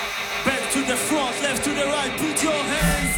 Back to the front, left to the right, put your hands